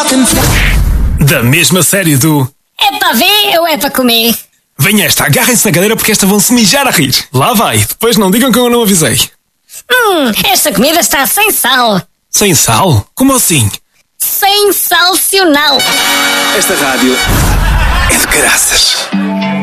Da mesma série do... É para ver ou é para comer? Vem esta, agarrem-se na cadeira porque esta vão-se mijar a rir. Lá vai, depois não digam que eu não avisei. Esta comida está sem sal. Sem sal? Como assim? Sensacional. Esta rádio é de caraças.